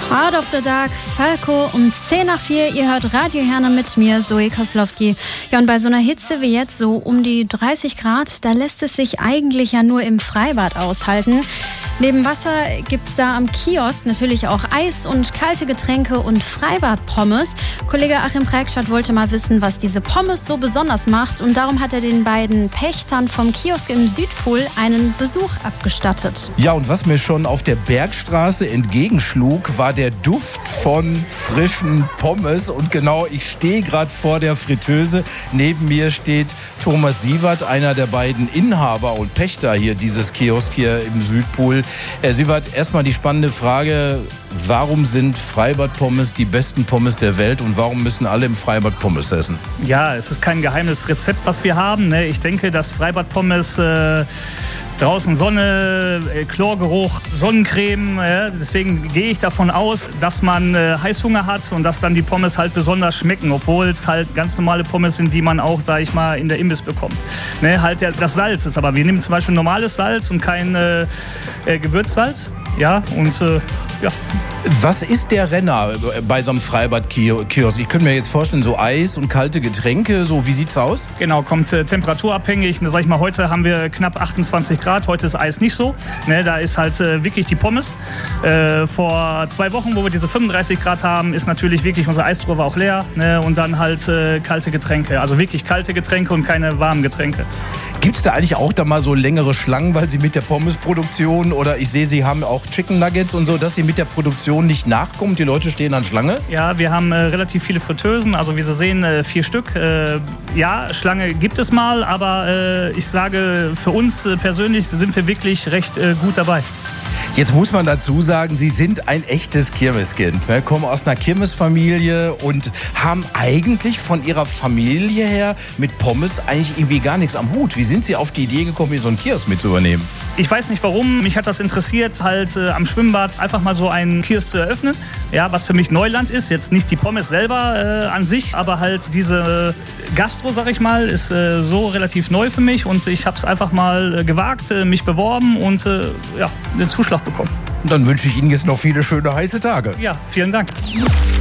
Out of the Dark, Falco um 3:10. Ihr hört Radio Herne mit mir, Zoe Koslowski. Ja, und bei so einer Hitze wie jetzt, so um die 30 Grad, da lässt es sich eigentlich ja nur im Freibad aushalten. Neben Wasser gibt's da am Kiosk natürlich auch Eis und kalte Getränke und Freibad-Pommes. Kollege Achim Prägstadt wollte mal wissen, was diese Pommes so besonders macht. Und darum hat er den beiden Pächtern vom Kiosk im Südpool einen Besuch abgestattet. Ja, und was mir schon auf der Bergstraße entgegenschlug, war der Duft von frischen Pommes. Und genau, ich stehe gerade vor der Fritteuse. Neben mir steht Thomas Sievert, einer der beiden Inhaber und Pächter hier dieses Kiosk hier im Südpool. Herr Sievert, erstmal die spannende Frage, warum sind Freibad-Pommes die besten Pommes der Welt und warum müssen alle im Freibad Pommes essen? Ja, es ist kein geheimes Rezept, was wir haben. Ich denke, dass Freibad-Pommes draußen Sonne, Chlorgeruch, Sonnencreme. Deswegen gehe ich davon aus, dass man Heißhunger hat und dass dann die Pommes halt besonders schmecken, obwohl es halt ganz normale Pommes sind, die man auch, sag ich mal, in der Imbiss bekommt. Halt das Salz ist aber, wir nehmen zum Beispiel normales Salz und kein Gewürzsalz. Ja, und ja. Was ist der Renner bei so einem Freibad-Kiosk? Ich könnte mir jetzt vorstellen, so Eis und kalte Getränke, so wie sieht's aus? Genau, kommt temperaturabhängig. Sag ich mal, heute haben wir knapp 28 Grad, heute ist Eis nicht so. Da ist halt wirklich die Pommes. Vor 2 Wochen, wo wir diese 35 Grad haben, ist natürlich wirklich, unsere Eistruhe war auch leer. Und dann halt kalte Getränke, also wirklich kalte Getränke und keine warmen Getränke. Gibt es da eigentlich auch da mal so längere Schlangen, weil Sie mit der Pommesproduktion oder ich sehe, Sie haben auch Chicken Nuggets und so, dass Sie mit der Produktion nicht nachkommen? Die Leute stehen an Schlange? Ja, wir haben relativ viele Fritteusen, also wie Sie sehen 4 Stück. Ja, Schlange gibt es mal, aber ich sage, für uns persönlich sind wir wirklich recht gut dabei. Jetzt muss man dazu sagen, Sie sind ein echtes Kirmeskind, kommen aus einer Kirmesfamilie und haben eigentlich von Ihrer Familie her mit Pommes eigentlich irgendwie gar nichts am Hut. Wie sind Sie auf die Idee gekommen, hier so einen Kiosk mit zu übernehmen? Ich weiß nicht warum, mich hat das interessiert, halt am Schwimmbad einfach mal so einen Kiosk zu eröffnen. Ja, was für mich Neuland ist, jetzt nicht die Pommes selber an sich, aber halt diese Gastro, sag ich mal, ist so relativ neu für mich und ich habe es einfach mal gewagt, mich beworben und ja, den Zuschlag bekommen. Dann wünsche ich Ihnen jetzt noch viele schöne heiße Tage. Ja, vielen Dank.